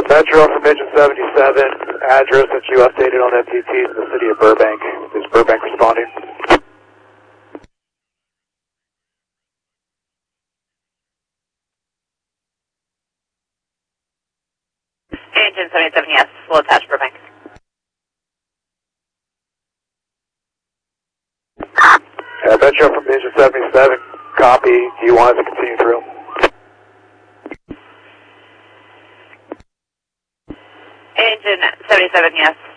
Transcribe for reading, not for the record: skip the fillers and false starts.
Metro from Engine 77, address that you updated on FTT in the city of Burbank. Is Burbank responding? Engine 77, yes, we'll attach Burbank. Metro from Engine 77, copy. Do you want us to continue through? Engine 77, yes.